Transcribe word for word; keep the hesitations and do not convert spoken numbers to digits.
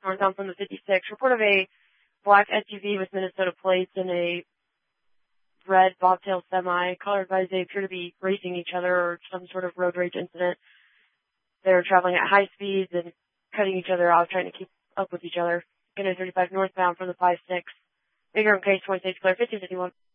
northbound from the fifty-six. Report of a black S U V with Minnesota plates and a red bobtail semi. Caller advised they appear to be racing each other or some sort of road rage incident. They were traveling at high speeds and cutting each other off, trying to keep up with each other. N thirty-five northbound from the five six. Bigger case twenty-six, clear fifteen fifty-one.